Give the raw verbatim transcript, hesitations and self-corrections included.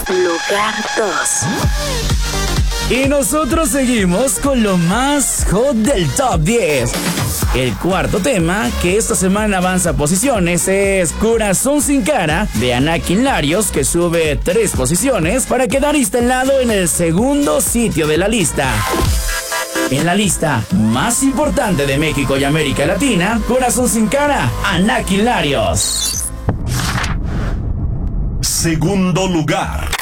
Lugar dos. Y nosotros seguimos con lo más hot del top diez. El cuarto tema, que esta semana avanza posiciones, es Corazón sin cara, de Anakin Larios, que sube tres posiciones para quedar instalado en el segundo sitio de la lista. En la lista más importante de México y América Latina, Corazón sin cara, Anakin Larios. Segundo lugar.